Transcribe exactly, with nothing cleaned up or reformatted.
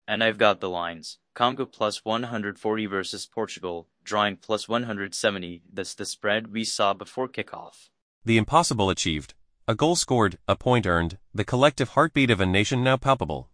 And I've got the lines. Congo plus one hundred forty versus Portugal, drawing plus one hundred seventy. That's the spread we saw before kickoff. The impossible achieved. A goal scored, a point earned, the collective heartbeat of a nation now palpable.